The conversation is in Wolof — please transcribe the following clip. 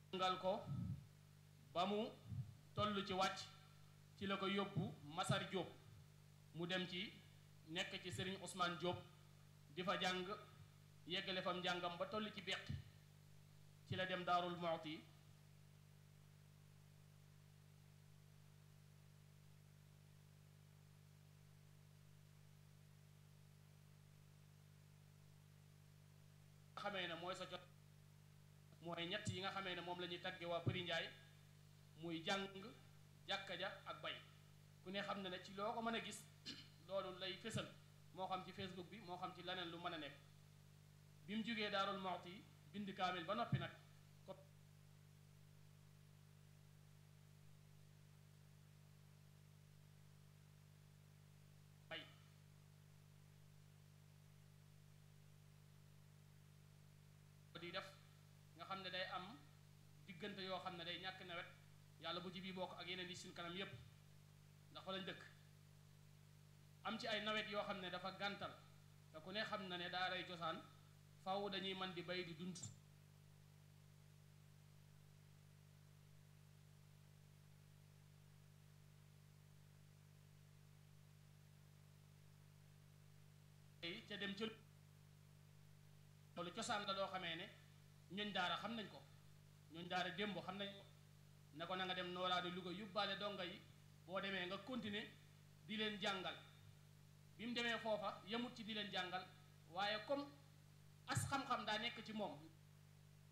ngal ko ba mu toll ci wàcc ci la ko yóbbu Masar Diop mu dem ci nekk ci Serigne Ousmane Diop di fa jàng yeggale fam njàngam ba toll ci beqi ci la dem Daarul Muxti nga xamee ne mooy sa jot mooy ñett yi nga xamee ne moom la ñuy tagge waa Përi Njaay muy jàng jàkka ja ak bay ku ne xam na ne ci loo ko mën a gis loolu lay fésal moo xam ci Facebook bi moo xam ci leneen lu mën a nekk bi mu jógee Daarul Muxti bind kaamil ba noppi nag ko bay di def nga xam ne day am diggante yoo xam ne day ñàkk nawet yàlla bu ci bii bokk ak yeneen yi suñ kanam yépp ndax fa lañ dëkk am ci ay nawet yoo xam ne dafa gàntal te ku ne xam na ne daaray cosaan faw dañuy man di bay di dund ca dem ca loolu cosaan la loo xamee ne ñooñ daara xam nañ ko ñooñ daara démb xam nañ ko ne ko na nga dem nooraadu Louga yóbbaale donga yi boo demee nga continuer di leen jàngal bi mu demee foofa yemut ci di leen jàngal waaye comme as xam-xam daa nekk ci moom